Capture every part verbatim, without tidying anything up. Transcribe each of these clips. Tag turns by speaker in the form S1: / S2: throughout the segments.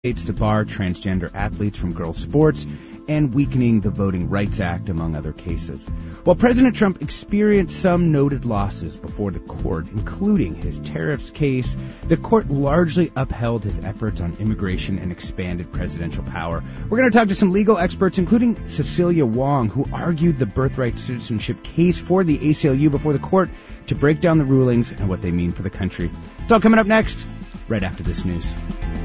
S1: to bar transgender athletes from girls' sports and weakening the Voting Rights Act, among other cases. While President Trump experienced some noted losses before the court, including his tariffs case, the court largely upheld his efforts on immigration and expanded presidential power. We're going to talk to some legal experts, including Cecilia Wong, who argued the birthright citizenship case for the A C L U before the court, to break down the rulings and what they mean for the country. It's all coming up next, right after this news.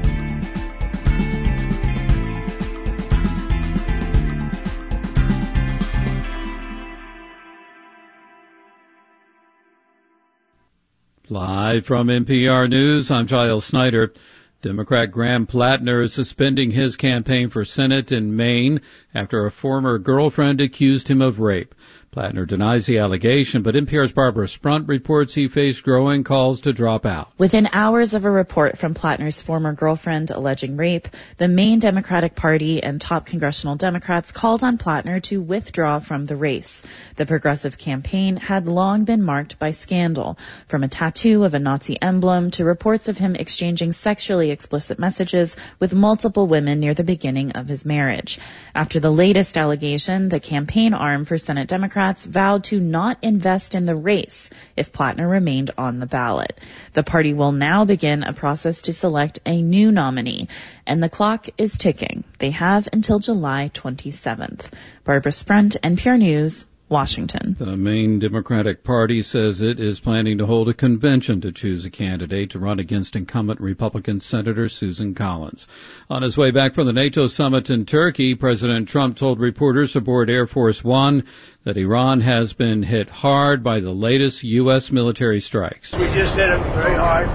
S2: Live from N P R News, I'm Giles Snyder. Democrat Graham Plattner is suspending his campaign for Senate in Maine after a former girlfriend accused him of rape. Plattner denies the allegation, but N P R's Barbara Sprunt reports he faced growing calls to drop out.
S3: Within hours of a report from Plattner's former girlfriend alleging rape, the Maine Democratic Party and top congressional Democrats called on Plattner to withdraw from the race. The Progressive campaign had long been marked by scandal, from a tattoo of a Nazi emblem to reports of him exchanging sexually explicit messages with multiple women near the beginning of his marriage. After the latest allegation, the campaign arm for Senate Democrats vowed to not invest in the race if Plattner remained on the ballot. The party will now begin a process to select a new nominee, and the clock is ticking. They have until July twenty-seventh. Barbara Sprunt, N P R News, Washington.
S2: The Maine Democratic Party says it is planning to hold a convention to choose a candidate to run against incumbent Republican Senator Susan Collins. On his way back from the NATO summit in Turkey, President Trump told reporters aboard Air Force One that Iran has been hit hard by the latest U S military strikes.
S4: We just hit them very hard,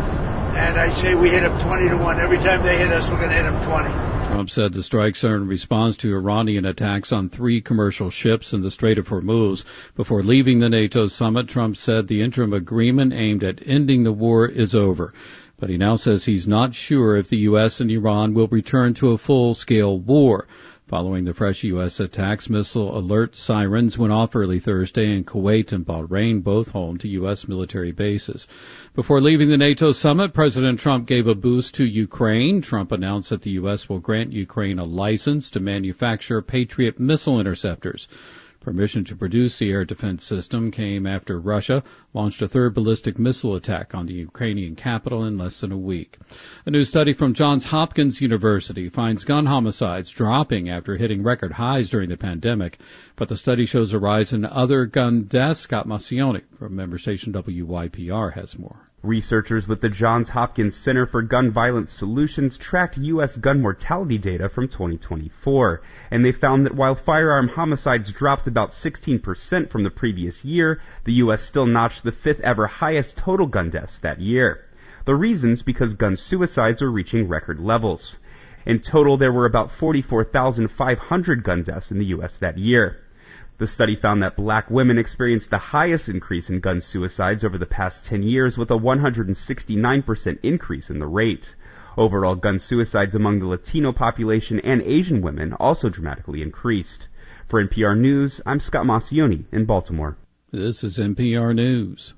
S4: and I say we hit them twenty to one. Every time they hit us, we're going to hit them twenty.
S2: Trump said the strikes are in response to Iranian attacks on three commercial ships in the Strait of Hormuz. Before leaving the NATO summit, Trump said the interim agreement aimed at ending the war is over. But he now says he's not sure if the U S and Iran will return to a full-scale war. Following the fresh U S attacks, missile alert sirens went off early Thursday in Kuwait and Bahrain, both home to U S military bases. Before leaving the NATO summit, President Trump gave a boost to Ukraine. Trump announced that the U S will grant Ukraine a license to manufacture Patriot missile interceptors. Permission to produce the air defense system came after Russia launched a third ballistic missile attack on the Ukrainian capital in less than a week. A new study from Johns Hopkins University finds gun homicides dropping after hitting record highs during the pandemic, but the study shows a rise in other gun deaths. Scott Massioni from member station W Y P R has more.
S5: Researchers with the Johns Hopkins Center for Gun Violence Solutions tracked U S gun mortality data from twenty twenty-four, and they found that while firearm homicides dropped about sixteen percent from the previous year, the U S still notched the fifth ever highest total gun deaths that year. The reason's because gun suicides are reaching record levels. In total, there were about forty-four thousand five hundred gun deaths in the U S that year. The study found that black women experienced the highest increase in gun suicides over the past ten years, with a one hundred sixty-nine percent increase in the rate. Overall, gun suicides among the Latino population and Asian women also dramatically increased. For N P R News, I'm Scott Massioni in Baltimore.
S2: This is N P R News.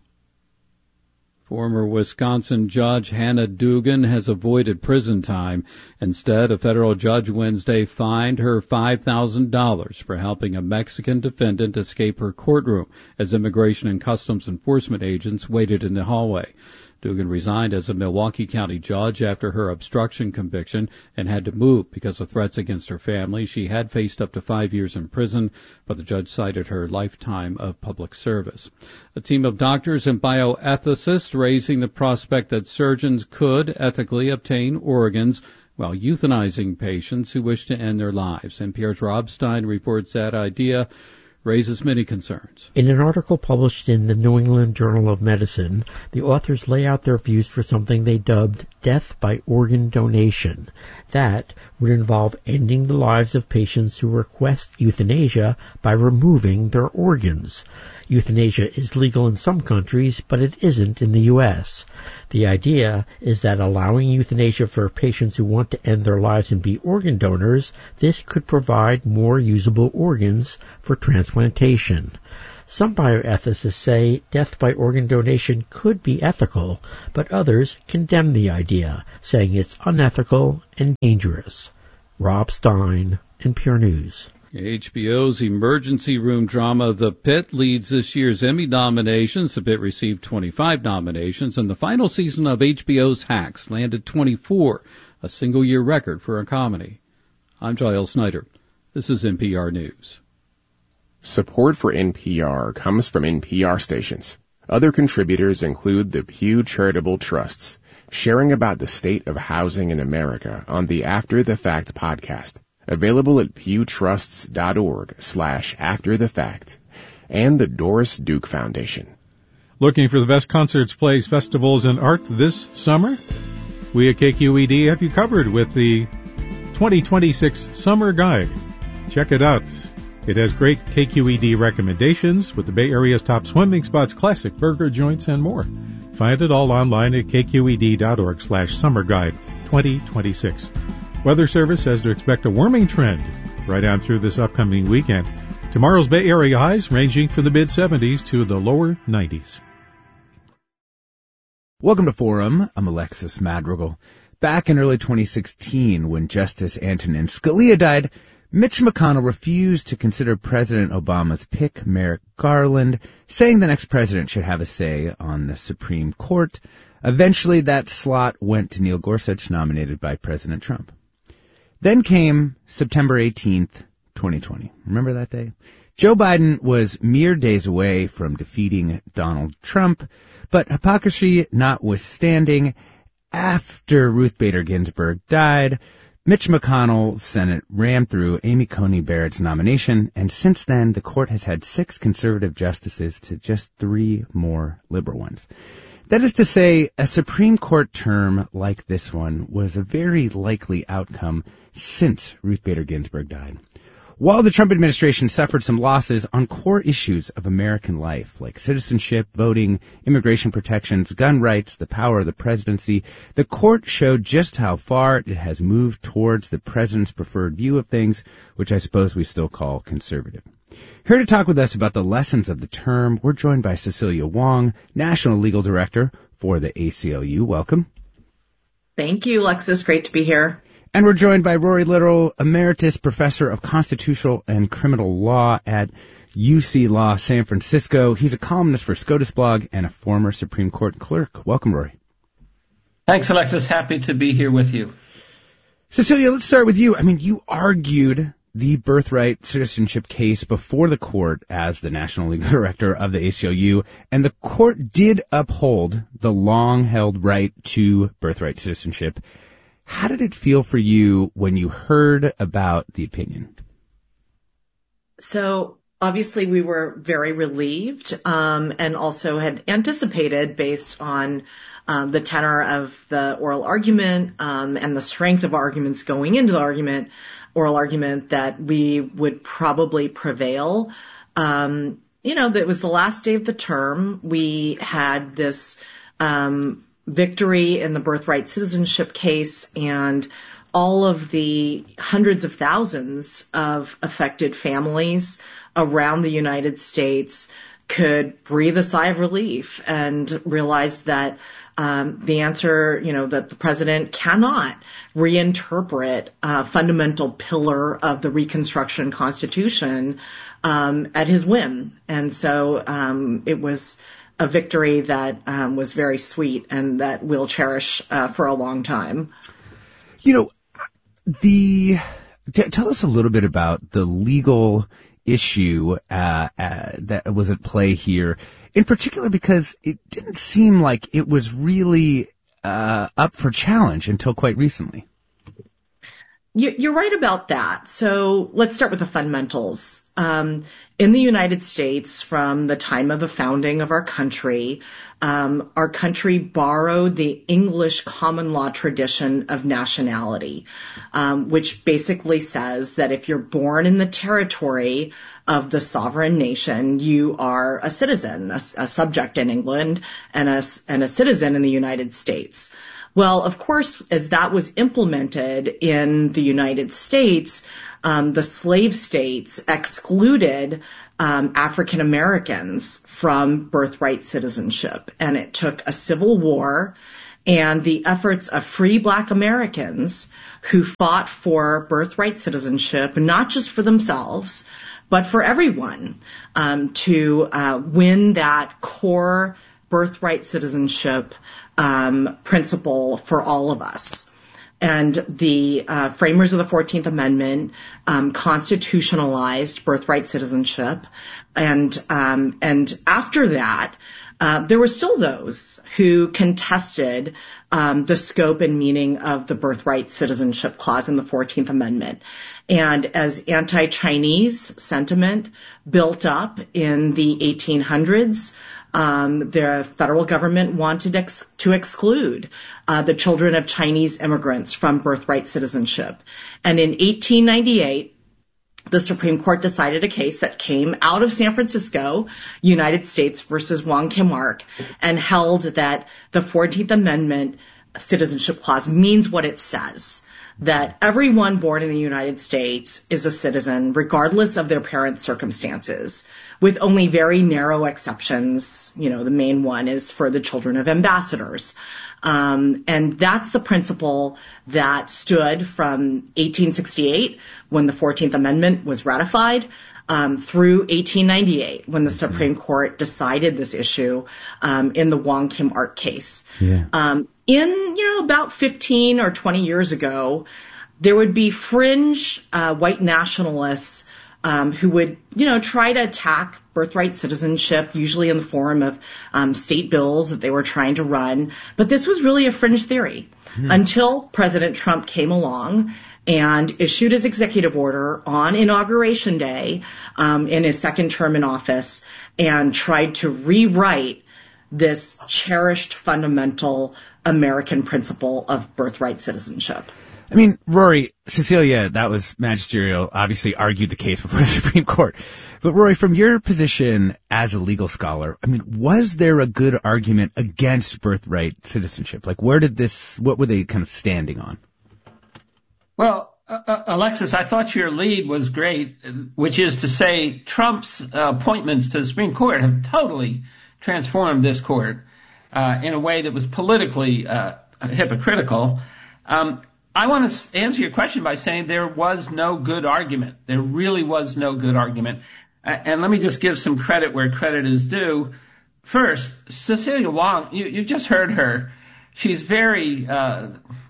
S2: Former Wisconsin Judge Hannah Dugan has avoided prison time. Instead, a federal judge Wednesday fined her five thousand dollars for helping a Mexican defendant escape her courtroom as Immigration and Customs Enforcement agents waited in the hallway. Dugan resigned as a Milwaukee County judge after her obstruction conviction and had to move because of threats against her family. She had faced up to five years in prison, but the judge cited her lifetime of public service. A team of doctors and bioethicists raising the prospect that surgeons could ethically obtain organs while euthanizing patients who wish to end their lives. N P R's Rob Stein reports that idea raises many concerns.
S6: In an article published in the New England Journal of Medicine, the authors lay out their views for something they dubbed death by organ donation. That would involve ending the lives of patients who request euthanasia by removing their organs. Euthanasia is legal in some countries, but it isn't in the U S. The idea is that allowing euthanasia for patients who want to end their lives and be organ donors, this could provide more usable organs for transplantation. Some bioethicists say death by organ donation could be ethical, but others condemn the idea, saying it's unethical and dangerous. Rob Stein, N P R News.
S2: H B O's emergency room drama The Pit leads this year's Emmy nominations. The Pit received twenty-five nominations, and the final season of H B O's Hacks landed twenty-four, a single-year record for a comedy. I'm Giles Snyder. This is N P R News.
S7: Support for N P R comes from N P R stations. Other contributors include the Pew Charitable Trusts, sharing about the state of housing in America on the After the Fact podcast. Available at pewtrusts.org slash after the fact, and the Doris Duke Foundation.
S8: Looking for the best concerts, plays, festivals, and art this summer? We at K Q E D have you covered with the twenty twenty-six Summer Guide. Check it out. It has great K Q E D recommendations with the Bay Area's top swimming spots, classic burger joints, and more. Find it all online at kqed.org slash summer guide 2026. Weather Service says to expect a warming trend right on through this upcoming weekend. Tomorrow's Bay Area highs ranging from the mid seventies to the lower nineties.
S1: Welcome to Forum. I'm Alexis Madrigal. Back in early twenty sixteen, when Justice Antonin Scalia died, Mitch McConnell refused to consider President Obama's pick, Merrick Garland, saying the next president should have a say on the Supreme Court. Eventually, that slot went to Neil Gorsuch, nominated by President Trump. Then came September eighteenth, twenty twenty. Remember that day? Joe Biden was mere days away from defeating Donald Trump, but hypocrisy notwithstanding, after Ruth Bader Ginsburg died, Mitch McConnell's Senate rammed through Amy Coney Barrett's nomination, and since then the court has had six conservative justices to just three more liberal ones. That is to say, a Supreme Court term like this one was a very likely outcome since Ruth Bader Ginsburg died. While the Trump administration suffered some losses on core issues of American life, like citizenship, voting, immigration protections, gun rights, the power of the presidency, the court showed just how far it has moved towards the president's preferred view of things, which I suppose we still call conservative. Here to talk with us about the lessons of the term, we're joined by Cecilia Wong, National Legal Director for the A C L U. Welcome.
S9: Thank you, Alexis. Great to be here.
S1: And we're joined by Rory Little, Emeritus Professor of Constitutional and Criminal Law at U C Law San Francisco. He's a columnist for SCOTUS blog and a former Supreme Court clerk. Welcome, Rory.
S10: Thanks, Alexis. Happy to be here with you.
S1: Cecilia, let's start with you. I mean, you argued the birthright citizenship case before the court as the National Legal Director of the A C L U, and the court did uphold the long-held right to birthright citizenship. How did it feel for you when you heard about the opinion?
S9: So obviously we were very relieved um, and also had anticipated, based on um, the tenor of the oral argument um, and the strength of arguments going into the argument, oral argument, that we would probably prevail. Um, you know, that was the last day of the term. We had this um victory in the birthright citizenship case, and all of the hundreds of thousands of affected families around the United States could breathe a sigh of relief and realize that um, the answer, you know, that the president cannot reinterpret a fundamental pillar of the Reconstruction Constitution um, at his whim. And so um, it was a victory that um, was very sweet and that we'll cherish uh, for a long time.
S1: You know, the t- tell us a little bit about the legal issue uh, uh, that was at play here, in particular because it didn't seem like it was really uh, up for challenge until quite recently.
S9: You're right about that. So let's start with the fundamentals. Um, in the United States, from the time of the founding of our country, um, our country borrowed the English common law tradition of nationality, um, which basically says that if you're born in the territory of the sovereign nation, you are a citizen, a, a subject in England, and a, and a citizen in the United States. Well, of course, as that was implemented in the United States, um, the slave states excluded um, African Americans from birthright citizenship. And it took a civil war and the efforts of free Black Americans who fought for birthright citizenship, not just for themselves, but for everyone, um, to uh, win that core birthright citizenship um, principle for all of us. And the uh, framers of the fourteenth Amendment um, constitutionalized birthright citizenship, and um, and after that, uh, there were still those who contested um, the scope and meaning of the birthright citizenship clause in the fourteenth Amendment. And as anti-Chinese sentiment built up in the eighteen hundreds, um, the federal government wanted ex- to exclude uh, the children of Chinese immigrants from birthright citizenship. And in eighteen ninety-eight, the Supreme Court decided a case that came out of San Francisco, United States versus Wong Kim Ark, and held that the fourteenth Amendment citizenship clause means what it says, that everyone born in the United States is a citizen, regardless of their parents' circumstances, with only very narrow exceptions. You know, the main one is for the children of ambassadors. Um, and that's the principle that stood from eighteen sixty-eight, when the fourteenth Amendment was ratified, um, through eighteen ninety-eight, when the Supreme Court decided this issue um, in the Wong Kim Ark case.
S1: Yeah.
S9: Um, in, you know, about fifteen or twenty years ago, there would be fringe uh, white nationalists um, who would, you know, try to attack birthright citizenship, usually in the form of um, state bills that they were trying to run. But this was really a fringe theory mm. until President Trump came along and issued his executive order on Inauguration Day um, in his second term in office and tried to rewrite this cherished fundamental American principle of birthright citizenship.
S1: I mean, Rory, Cecilia, that was magisterial, obviously argued the case before the Supreme Court. But Rory, from your position as a legal scholar, I mean, was there a good argument against birthright citizenship? Like, where did this, what were they kind of standing on?
S10: Well, uh, Alexis, I thought your lead was great, which is to say Trump's uh, appointments to the Supreme Court have totally transformed this court uh, in a way that was politically uh, hypocritical. Um, I want to answer your question by saying there was no good argument. There really was no good argument. Uh, and let me just give some credit where credit is due. First, Cecilia Wong, you, you just heard her. She's very uh,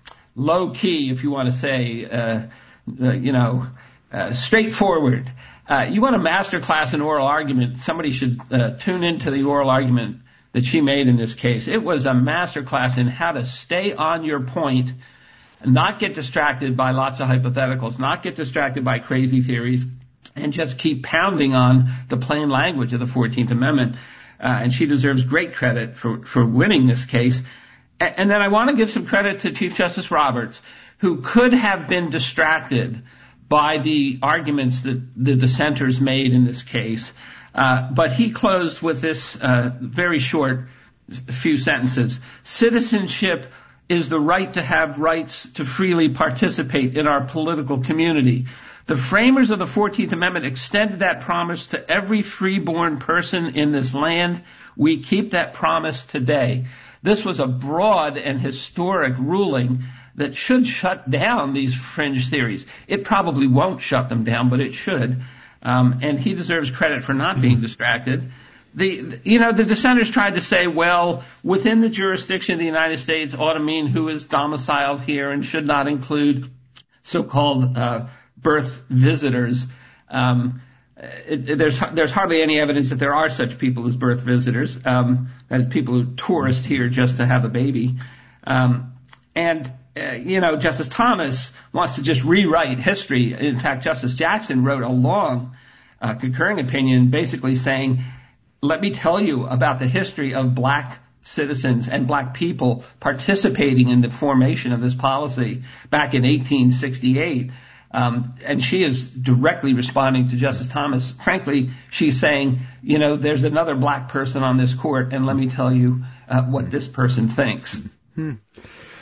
S10: low-key, if you want to say, uh, uh, you know, uh, straightforward. Uh, you want a master class in oral argument, somebody should uh, tune into the oral argument that she made in this case. It was a master class in how to stay on your point, not get distracted by lots of hypotheticals, not get distracted by crazy theories, and just keep pounding on the plain language of the fourteenth Amendment. Uh, and she deserves great credit for, for winning this case. And, and then I want to give some credit to Chief Justice Roberts, who could have been distracted by the arguments that the dissenters made in this case. Uh, but he closed with this uh, very short few sentences. Citizenship is the right to have rights to freely participate in our political community. The framers of the fourteenth Amendment extended that promise to every freeborn person in this land. We keep that promise today. This was a broad and historic ruling that should shut down these fringe theories. It probably won't shut them down, but it should. Um, and he deserves credit for not being distracted. The, you know, the dissenters tried to say, well, within the jurisdiction of the United States ought to mean who is domiciled here and should not include so-called uh, birth visitors. Um, it, it, there's there's hardly any evidence that there are such people as birth visitors, um, that is people who tourist here just to have a baby. Um, and, uh, you know, Justice Thomas wants to just rewrite history. In fact, Justice Jackson wrote a long uh, concurring opinion basically saying, let me tell you about the history of black citizens and black people participating in the formation of this policy back in eighteen sixty-eight. Um, and she is directly responding to Justice Thomas. Frankly, she's saying, you know, there's another black person on this court, and let me tell you uh, what this person thinks.
S1: Hmm.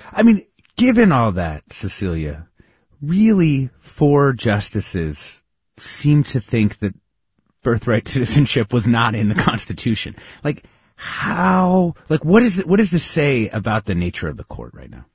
S1: I mean, given all that, Cecilia, really four justices seem to think that birthright citizenship was not in the Constitution. Like, how, like, what is it, what does this say about the nature of the court right now?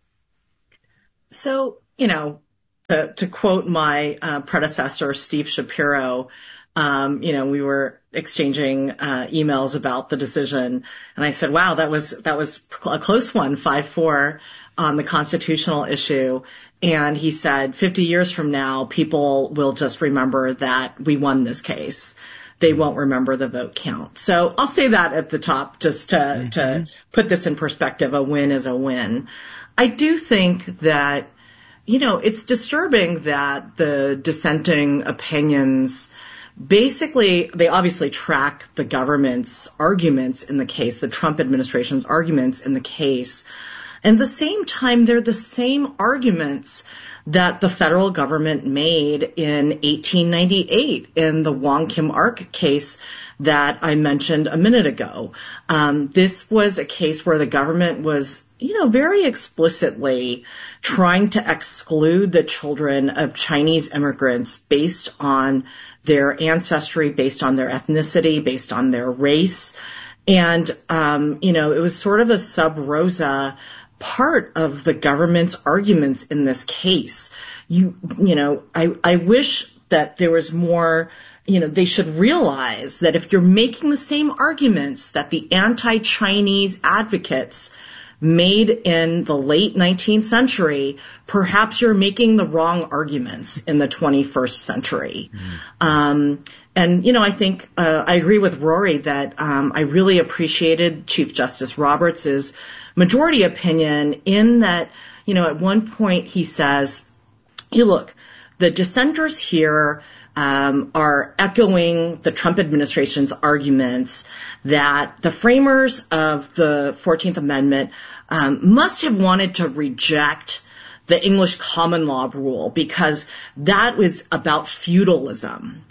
S9: So, you know, to, to quote my uh, predecessor, Steve Shapiro, um, you know, we were exchanging uh, emails about the decision, and I said, wow, that was, that was a close one, five four on the constitutional issue. And he said, fifty years from now, people will just remember that we won this case. They won't remember the vote count. So I'll say that at the top just to, mm-hmm. to put this in perspective. A win is a win. I do think that, you know, it's disturbing that the dissenting opinions basically, they obviously track the government's arguments in the case, the Trump administration's arguments in the case. And at the same time, they're the same arguments that the federal government made in eighteen ninety-eight in the Wong Kim Ark case that I mentioned a minute ago. Um, this was a case where the government was, you know, very explicitly trying to exclude the children of Chinese immigrants based on their ancestry, based on their ethnicity, based on their race. And, um, you know, it was sort of a sub rosa part of the government's arguments in this case. You, you know, I, I wish that there was more, you know, they should realize that if you're making the same arguments that the anti-Chinese advocates made in the late nineteenth century, perhaps you're making the wrong arguments in the twenty-first century. Mm. Um, and, you know, I think, uh, I agree with Rory that, um, I really appreciated Chief Justice Roberts' majority opinion in that, you know, at one point he says, hey, look, the dissenters here um, are echoing the Trump administration's arguments that the framers of the fourteenth Amendment um, must have wanted to reject the English common law rule because that was about feudalism.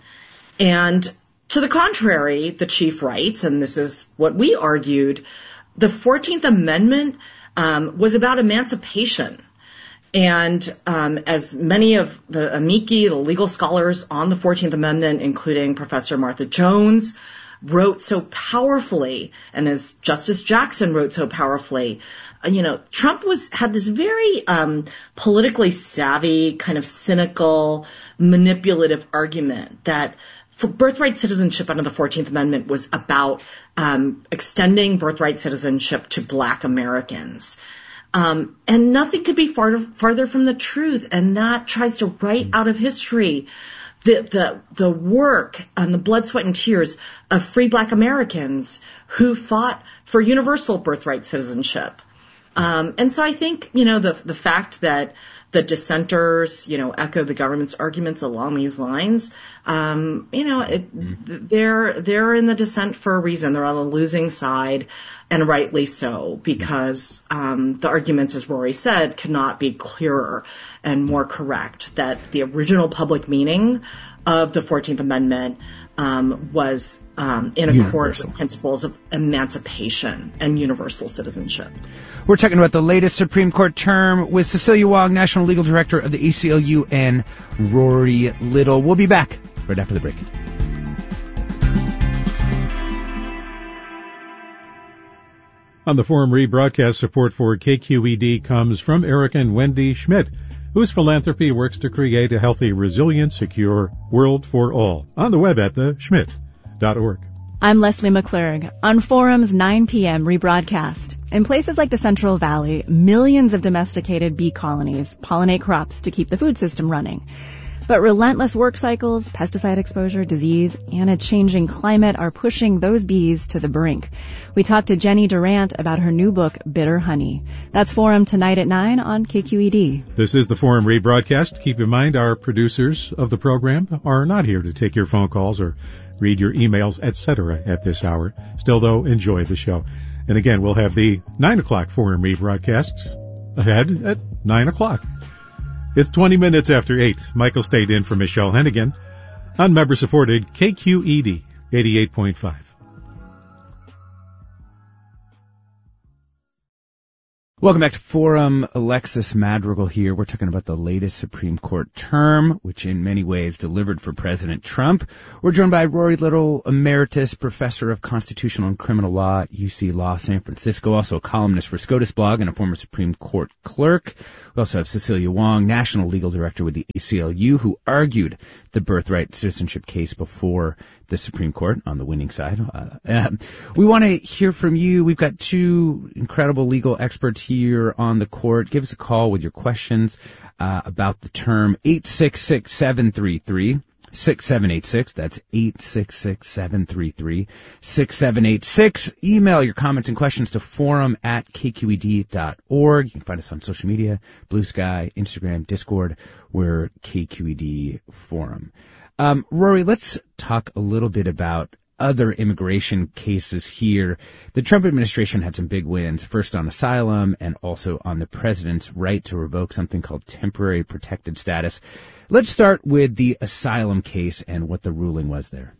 S9: And to the contrary, the chief writes, and this is what we argued, the fourteenth Amendment um, was about emancipation. And um, as many of the amici, the legal scholars on the fourteenth Amendment, including Professor Martha Jones, wrote so powerfully, and as Justice Jackson wrote so powerfully, uh, you know, Trump was had this very um, politically savvy, kind of cynical, manipulative argument that for birthright citizenship under the fourteenth Amendment was about um, extending birthright citizenship to Black Americans. Um, and nothing could be farther, farther from the truth, and that tries to write out of history the, the, the work and the blood, sweat, and tears of free Black Americans who fought for universal birthright citizenship. Um, and so I think, you know, the, the fact that the dissenters, you know, echo the government's arguments along these lines, um, you know, it, they're, they're in the dissent for a reason. They're on the losing side, and rightly so, because, um, the arguments, as Rory said, cannot be clearer and more correct, that the original public meaning of the fourteenth Amendment, um, was, um, in accord with principles of emancipation and universal citizenship.
S1: We're talking about the latest Supreme Court term with Cecilia Wong, National Legal Director of the A C L U, and Rory Little. We'll be back right after the break.
S8: On the Forum rebroadcast, support for K Q E D comes from Eric and Wendy Schmidt, whose philanthropy works to create a healthy, resilient, secure world for all. On the web at the schmidt dot org.
S11: I'm Leslie McClurg. On Forum's nine p.m. rebroadcast. In places like the Central Valley, millions of domesticated bee colonies pollinate crops to keep the food system running. But relentless work cycles, pesticide exposure, disease, and a changing climate are pushing those bees to the brink. We talked to Jenny Durant about her new book, Bitter Honey. That's Forum tonight at nine on K Q E D.
S8: This is the Forum rebroadcast. Keep in mind our producers of the program are not here to take your phone calls or read your emails, et cetera at this hour. Still, though, enjoy the show. And again, we'll have the nine o'clock Forum rebroadcast ahead at nine o'clock. It's twenty minutes after eight. Michael stayed in for Michelle Hennigan on member-supported K Q E D eighty-eight point five.
S1: Welcome back to Forum. Alexis Madrigal here. We're talking about the latest Supreme Court term, which in many ways delivered for President Trump. We're joined by Rory Little, Emeritus Professor of Constitutional and Criminal Law at U C Law San Francisco, also a columnist for SCOTUS Blog and a former Supreme Court clerk. We also have Cecilia Wong, National Legal Director with the A C L U, who argued the birthright citizenship case before the Supreme Court on the winning side. Uh, uh, we want to hear from you. We've got two incredible legal experts here on the court. Give us a call with your questions uh, about the term. eight six six, seven three three, six seven eight six. That's eight six six, seven three three, six seven eight six. Email your comments and questions to forum at k q e d dot org. You can find us on social media, Blue Sky, Instagram, Discord. We're K Q E D Forum. Um, Rory, let's talk a little bit about other immigration cases here. The Trump administration had some big wins, first on asylum and also on the president's right to revoke something called temporary protected status. Let's start with the asylum case and what the ruling was there.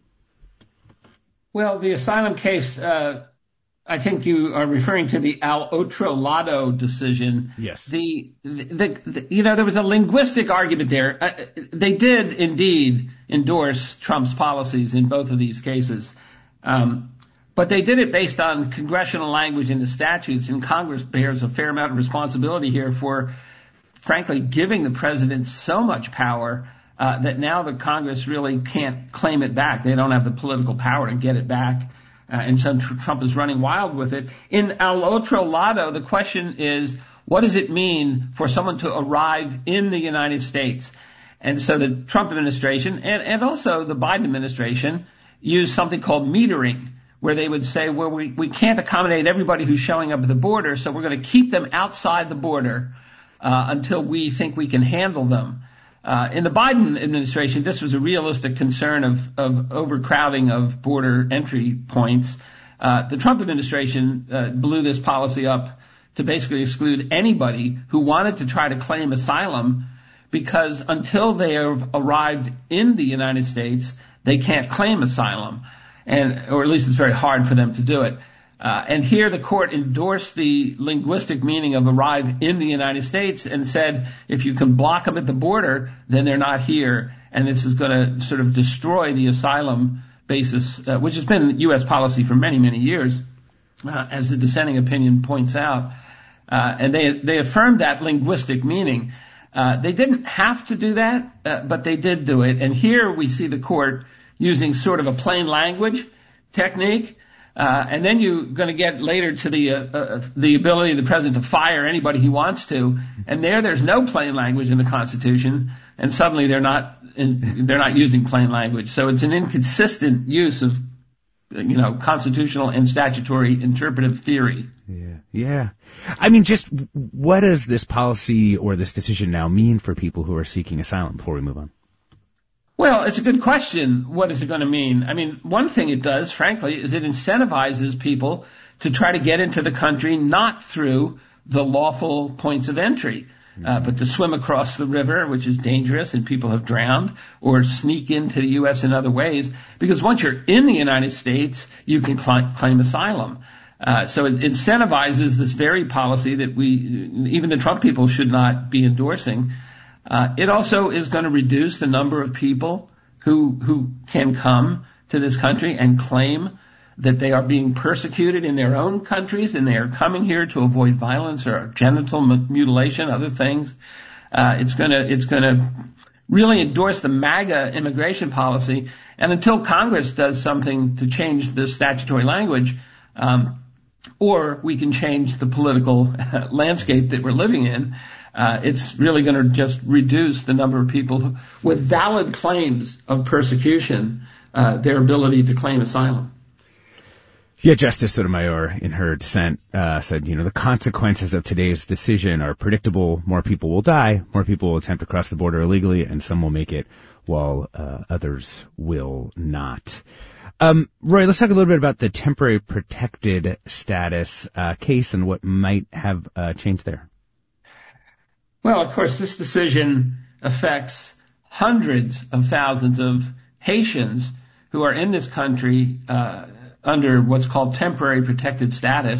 S10: Well, the asylum case, uh, I think you are referring to the Al Otro Lado decision.
S1: Yes.
S10: The, the, the, the you know, there was a linguistic argument there. Uh, they did indeed endorse Trump's policies in both of these cases. Um, but they did it based on congressional language in the statutes, and Congress bears a fair amount of responsibility here for, frankly, giving the president so much power uh, that now the Congress really can't claim it back. They don't have the political power to get it back. Uh, and so Trump is running wild with it. In Al Otro Lado, the question is, what does it mean for someone to arrive in the United States? And so the Trump administration and, and also the Biden administration used something called metering, where they would say, well, we, we can't accommodate everybody who's showing up at the border, so we're going to keep them outside the border uh, until we think we can handle them. Uh, in the Biden administration, this was a realistic concern of, of overcrowding of border entry points. Uh, the Trump administration uh, blew this policy up to basically exclude anybody who wanted to try to claim asylum, because until they have arrived in the United States, they can't claim asylum, and or at least it's very hard for them to do it. Uh, and here the court endorsed the linguistic meaning of arrive in the United States and said, if you can block them at the border, then they're not here. And this is going to sort of destroy the asylum basis, uh, which has been U S policy for many, many years, uh, as the dissenting opinion points out. Uh, and they, they affirmed that linguistic meaning. Uh, they didn't have to do that, uh, but they did do it. And here we see the court using sort of a plain language technique. Uh, and then you're going to get later to the uh, uh, the ability of the president to fire anybody he wants to. And there, there's no plain language in the Constitution, and suddenly they're not in, they're not using plain language. So it's an inconsistent use of, you know, constitutional and statutory interpretive theory.
S1: Yeah, yeah. I mean, just what does this policy or this decision now mean for people who are seeking asylum? Before we move on.
S10: Well, it's a good question. What is it going to mean? I mean, one thing it does, frankly, is it incentivizes people to try to get into the country not through the lawful points of entry, mm-hmm. uh, but to swim across the river, which is dangerous and people have drowned, or sneak into the U S in other ways. Because once you're in the United States, you can cl- claim asylum. Uh, so it incentivizes this very policy that we, even the Trump people, should not be endorsing. Uh, it also is going to reduce the number of people who who can come to this country and claim that they are being persecuted in their own countries and they are coming here to avoid violence or genital mutilation, other things. Uh, it's going to it's going to really endorse the MAGA immigration policy. And until Congress does something to change the statutory language, um, or we can change the political landscape that we're living in, Uh, it's really going to just reduce the number of people who, with valid claims of persecution, uh, their ability to claim asylum.
S1: Yeah, Justice Sotomayor, in her dissent, uh, said, you know, the consequences of today's decision are predictable. More people will die, more people will attempt to cross the border illegally, and some will make it while uh, others will not. Um, Roy, let's talk a little bit about the temporary protected status uh, case and what might have uh, changed there.
S10: Well, of course, this decision affects hundreds of thousands of Haitians who are in this country uh, under what's called temporary protected status.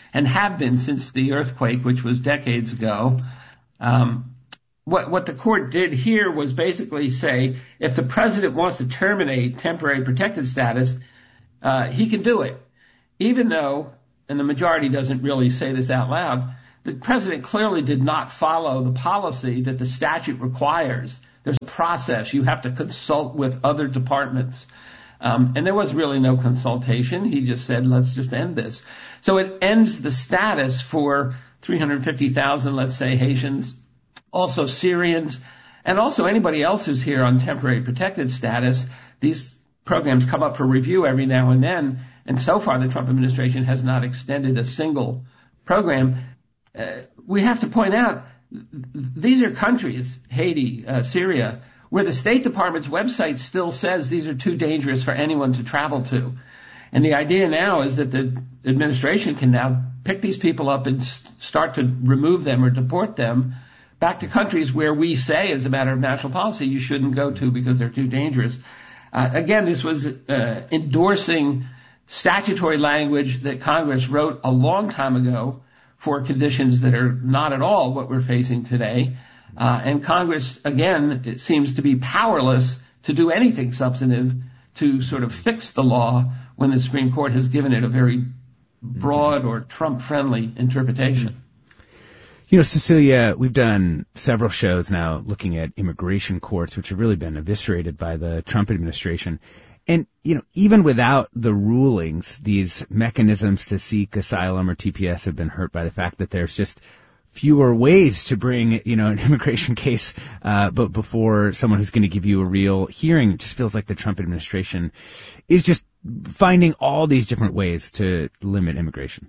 S10: and have been since the earthquake, which was decades ago. Um, what, what the court did here was basically say, if the president wants to terminate temporary protected status, uh, he can do it. Even though, and the majority doesn't really say this out loud, the president clearly did not follow the policy that the statute requires. There's a process. You have to consult with other departments. Um, and there was really no consultation. He just said, let's just end this. So it ends the status for three hundred fifty thousand, let's say, Haitians, also Syrians, and also anybody else who's here on temporary protected status. These programs come up for review every now and then, and so far the Trump administration has not extended a single program. Uh, we have to point out, these are countries, Haiti, uh, Syria, where the State Department's website still says these are too dangerous for anyone to travel to. And the idea now is that the administration can now pick these people up and start to remove them or deport them back to countries where we say, as a matter of national policy, you shouldn't go to because they're too dangerous. Uh, again, this was uh, endorsing statutory language that Congress wrote a long time ago for conditions that are not at all what we're facing today. Uh, and Congress, again, it seems to be powerless to do anything substantive to sort of fix the law when the Supreme Court has given it a very broad or Trump-friendly interpretation.
S1: You know, Cecilia, we've done several shows now looking at immigration courts, which have really been eviscerated by the Trump administration. And, you know, even without the rulings, these mechanisms to seek asylum or T P S have been hurt by the fact that there's just fewer ways to bring, you know, an immigration case, uh, but before someone who's going to give you a real hearing. It just feels like the Trump administration is just finding all these different ways to limit immigration.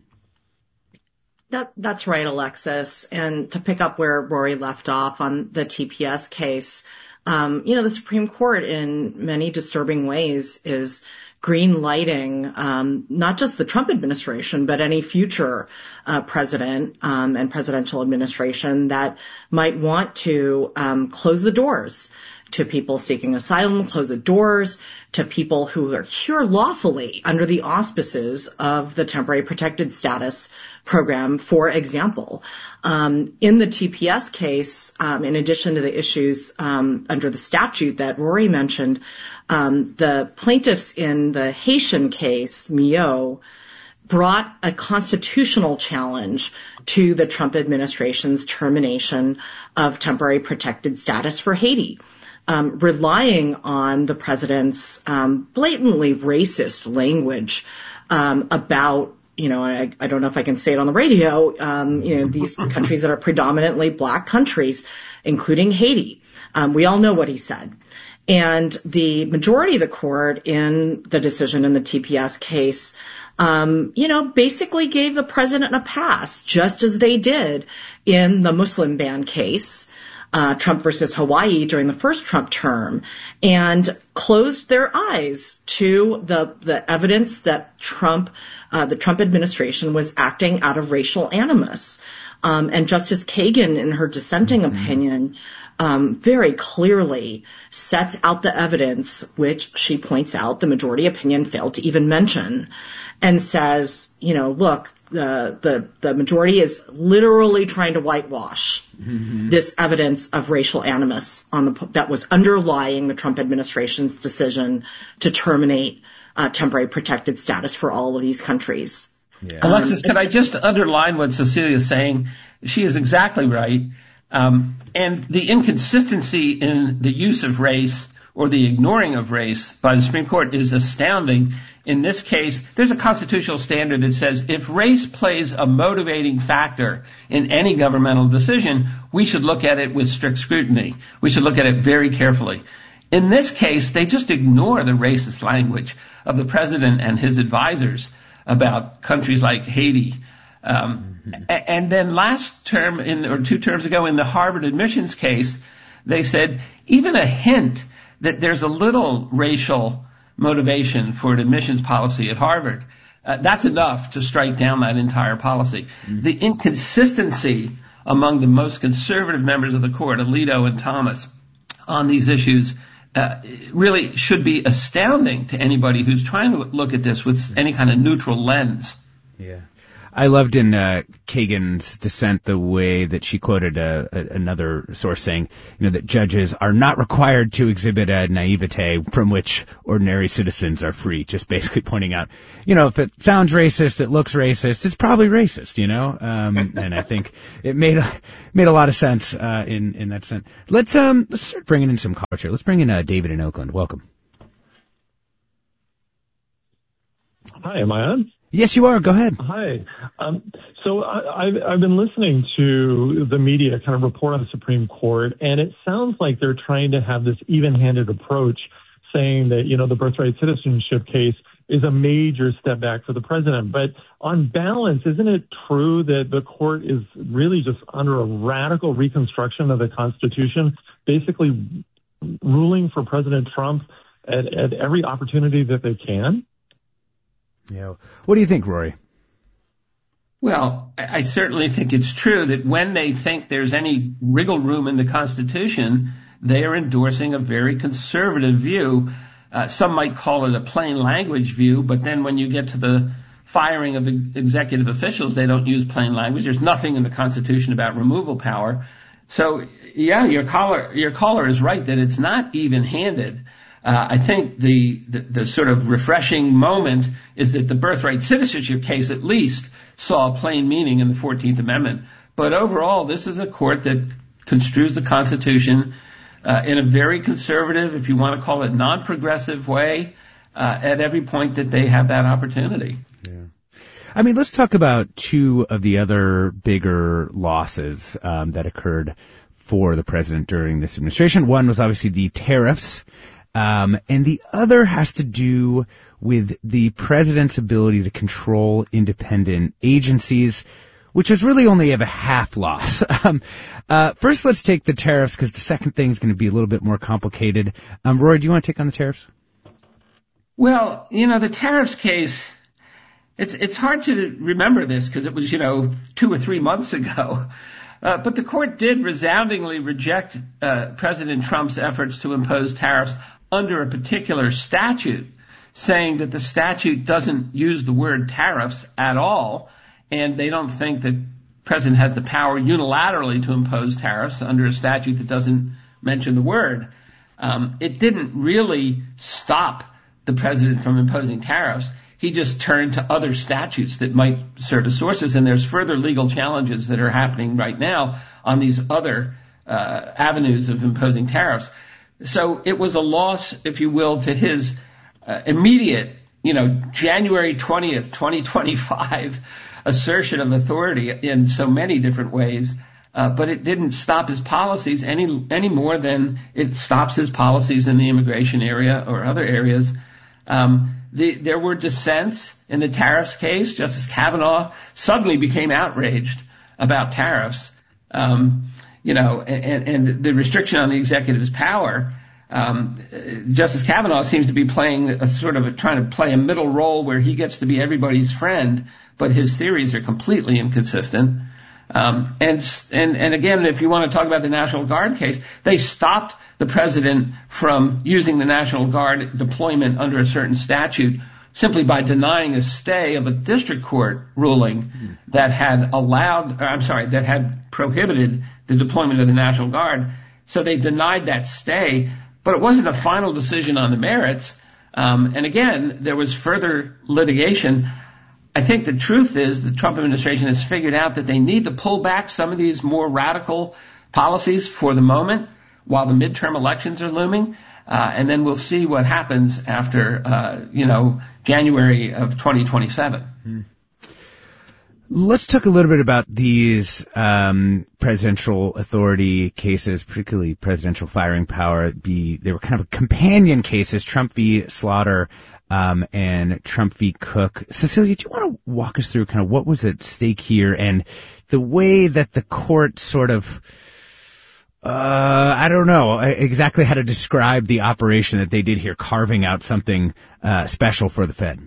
S9: That, that's right, Alexis. And to pick up where Rory left off on the T P S case, um, you know, the Supreme Court in many disturbing ways is green lighting, um, not just the Trump administration, but any future, uh, president, um, and presidential administration that might want to, um, close the doors to people seeking asylum, close the doors to people who are here lawfully under the auspices of the temporary protected status program, for example. Um, in the T P S case, um, in addition to the issues um, under the statute that Rory mentioned, um, the plaintiffs in the Haitian case, Mio, brought a constitutional challenge to the Trump administration's termination of temporary protected status for Haiti. Um, relying on the president's um, blatantly racist language um, about, you know, I, I don't know if I can say it on the radio, um, you know, these countries that are predominantly black countries, including Haiti. Um, we all know what he said. And the majority of the court in the decision in the T P S case, um, you know, basically gave the president a pass, just as they did in the Muslim ban case. Uh, Trump versus Hawaii during the first Trump term, and closed their eyes to the the evidence that Trump, uh, the Trump administration was acting out of racial animus. Um, and Justice Kagan, in her dissenting mm-hmm. opinion, um, very clearly sets out the evidence, which she points out the majority opinion failed to even mention, and says, you know, look, the the the majority is literally trying to whitewash mm-hmm. this evidence of racial animus on the that was underlying the Trump administration's decision to terminate uh, temporary protected status for all of these countries.
S10: Yeah. Alexis, could I just underline what Cecilia is saying? She is exactly right. Um, and the inconsistency in the use of race or the ignoring of race by the Supreme Court is astounding. In this case, there's a constitutional standard that says if race plays a motivating factor in any governmental decision, we should look at it with strict scrutiny. We should look at it very carefully. In this case, they just ignore the racist language of the president and his advisors about countries like Haiti. Um, mm-hmm. And then last term, in, or two terms ago, in the Harvard admissions case, they said even a hint that there's a little racial motivation for an admissions policy at Harvard, uh, that's enough to strike down that entire policy. Mm-hmm. The inconsistency among the most conservative members of the court, Alito and Thomas, on these issues uh, really should be astounding to anybody who's trying to look at this with any kind of neutral lens.
S1: Yeah. I loved in uh, Kagan's dissent the way that she quoted a, a, another source saying, you know, that judges are not required to exhibit a naivete from which ordinary citizens are free. Just basically pointing out, you know, if it sounds racist, it looks racist, it's probably racist, you know. Um, and I think it made a, made a lot of sense uh, in in that sense. Let's um let's start bringing in some callers here. Let's bring in uh, David in Oakland. Welcome.
S12: Hi, am I on?
S1: Yes, you are. Go ahead.
S12: Hi. Um, so I, I've, I've been listening to the media kind of report on the Supreme Court, and it sounds like they're trying to have this even-handed approach, saying that, you know, the birthright citizenship case is a major step back for the president. But on balance, isn't it true that the court is really just under a radical reconstruction of the Constitution, basically ruling for President Trump at, at every opportunity that they can?
S1: Yeah. What do you think, Rory?
S10: Well, I certainly think it's true that when they think there's any wriggle room in the Constitution, they are endorsing a very conservative view. Uh, some might call it a plain language view, but then when you get to the firing of executive officials, they don't use plain language. There's nothing in the Constitution about removal power. So, yeah, your caller, your caller is right that it's not even-handed. Uh, I think the, the, the sort of refreshing moment is that the birthright citizenship case at least saw a plain meaning in the fourteenth Amendment. But overall, this is a court that construes the Constitution uh, in a very conservative, if you want to call it non-progressive way, uh, at every point that they have that opportunity.
S1: Yeah. I mean, let's talk about two of the other bigger losses um, that occurred for the president during this administration. One was obviously the tariffs. Um, and the other has to do with the president's ability to control independent agencies, which is really only of a half loss. Um, uh, first, let's take the tariffs, because the second thing is going to be a little bit more complicated. Um, Rory, do you want to take on the tariffs?
S10: Well, you know, the tariffs case, it's it's hard to remember this because it was, you know, two or three months ago. Uh, but the court did resoundingly reject uh, President Trump's efforts to impose tariffs under a particular statute, saying that the statute doesn't use the word tariffs at all, and they don't think that the president has the power unilaterally to impose tariffs under a statute that doesn't mention the word. Um, it didn't really stop the president from imposing tariffs. He just turned to other statutes that might serve as sources, and there's further legal challenges that are happening right now on these other uh, avenues of imposing tariffs. So it was a loss, if you will, to his uh, immediate, you know, January twentieth, twenty twenty-five assertion of authority in so many different ways. Uh, but it didn't stop his policies any any more than it stops his policies in the immigration area or other areas. Um, the, there were dissents in the tariffs case. Justice Kavanaugh suddenly became outraged about tariffs. Um, you know, and, and the restriction on the executive's power. Um, Justice Kavanaugh seems to be playing a sort of a, trying to play a middle role where he gets to be everybody's friend, but his theories are completely inconsistent. Um, and, and, and again, if you want to talk about the National Guard case, they stopped the president from using the National Guard deployment under a certain statute simply by denying a stay of a district court ruling that had allowed, or I'm sorry, that had prohibited the deployment of the National Guard. So they denied that stay, but it wasn't a final decision on the merits. Um, and again, there was further litigation. I think the truth is the Trump administration has figured out that they need to pull back some of these more radical policies for the moment while the midterm elections are looming. Uh, and then we'll see what happens after, uh, you know, January of twenty twenty-seven.
S1: Hmm. Let's talk a little bit about these um, presidential authority cases, particularly presidential firing power. Be they were kind of companion cases: Trump v. Slaughter um, and Trump v. Cook. Cecilia, do you want to walk us through kind of what was at stake here and the way that the court sort of, uh, I don't know exactly how to describe the operation that they did here, carving out something uh, special for the Fed?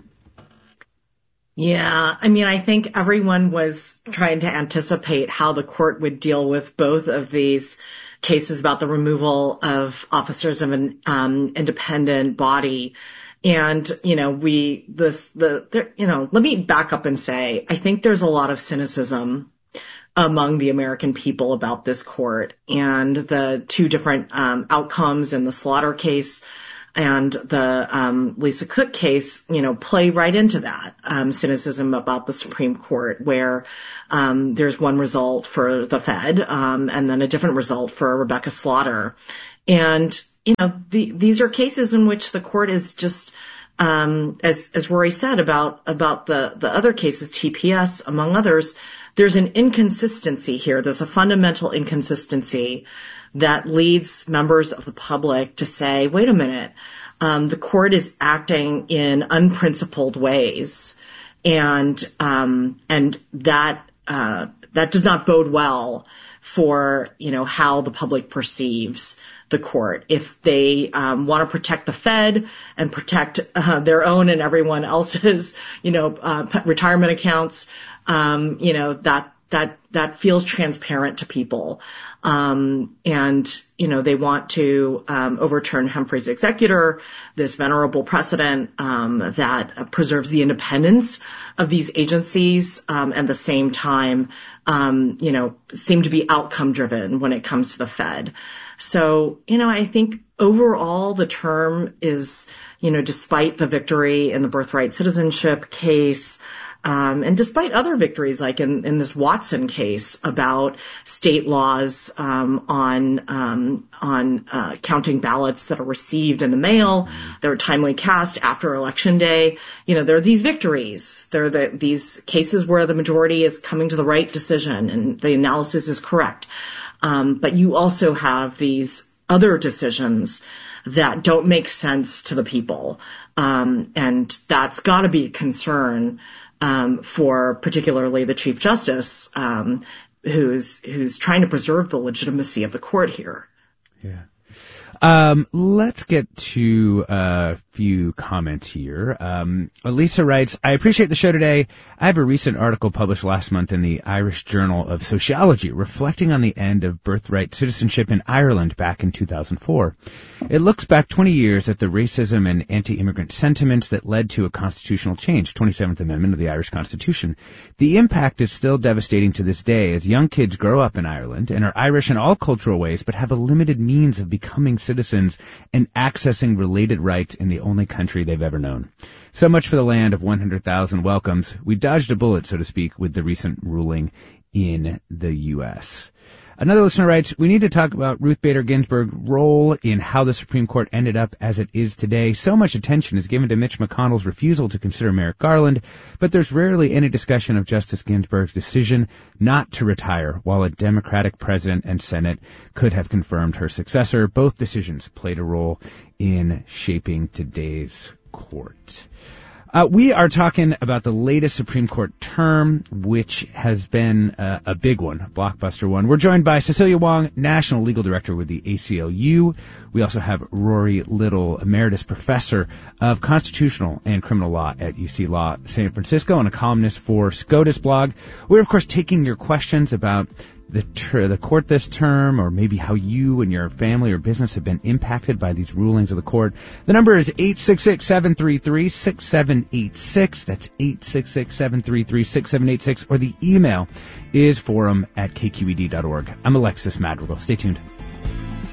S9: Yeah, I mean, I think everyone was trying to anticipate how the court would deal with both of these cases about the removal of officers of an um, independent body. and, you know, we, the, the, the, you know, let me back up and say, I think there's a lot of cynicism among the American people about this court and the two different um, outcomes in the Slaughter case and the um, Lisa Cook case, you know, play right into that um, cynicism about the Supreme Court, where um, there's one result for the Fed um, and then a different result for Rebecca Slaughter. And, you know, the, these are cases in which the court is just, um, as, as Rory said about, about the, the other cases, T P S, among others, there's an inconsistency here. There's a fundamental inconsistency that leads members of the public to say, wait a minute, um, the court is acting in unprincipled ways. And, um, and that, uh, that does not bode well for, you know, how the public perceives the court. If they, um, want to protect the Fed and protect, uh, their own and everyone else's, you know, uh, retirement accounts, um, you know, that, that, that feels transparent to people. Um, and, you know, they want to, um, overturn Humphrey's executor, this venerable precedent, um, that preserves the independence of these agencies, um, and at the same time, um, you know, seem to be outcome driven when it comes to the Fed. So, you know, I think overall the term is, you know, despite the victory in the birthright citizenship case, Um, and despite other victories, like in, in this Watson case about state laws um, on um, on uh, counting ballots that are received in the mail, that are timely cast after Election Day, you know, there are these victories. There are the, these cases where the majority is coming to the right decision and the analysis is correct. Um, but you also have these other decisions that don't make sense to the people, um, and that's got to be a concern. Um, for particularly the Chief Justice, um, who's who's trying to preserve the legitimacy of the court here.
S1: Yeah. Um, let's get to a few comments here. Um, Lisa writes, I appreciate the show today. I have a recent article published last month in the Irish Journal of Sociology reflecting on the end of birthright citizenship in Ireland back in two thousand four. It looks back twenty years at the racism and anti-immigrant sentiments that led to a constitutional change, twenty-seventh Amendment of the Irish Constitution. The impact is still devastating to this day as young kids grow up in Ireland and are Irish in all cultural ways but have a limited means of becoming citizens and accessing related rights in the only country they've ever known. So much for the land of one hundred thousand welcomes. We dodged a bullet, so to speak, with the recent ruling in the U S Another listener writes, we need to talk about Ruth Bader Ginsburg's role in how the Supreme Court ended up as it is today. So much attention is given to Mitch McConnell's refusal to consider Merrick Garland, but there's rarely any discussion of Justice Ginsburg's decision not to retire, while a Democratic president and Senate could have confirmed her successor. Both decisions played a role in shaping today's court. Uh, we are talking about the latest Supreme Court term, which has been uh, a big one, a blockbuster one. We're joined by Cecilia Wong, National Legal Director with the A C L U. We also have Rory Little, Emeritus Professor of Constitutional and Criminal Law at U C Law San Francisco and a columnist for SCOTUS blog. We're, of course, taking your questions about the ter- the court this term, or maybe how you and your family or business have been impacted by these rulings of the court. The number is eight six six, seven three three, six seven eight six. That's eight six six, seven three three, six seven eight six. Or the email is forum at k q e d dot org. I'm Alexis Madrigal. Stay tuned.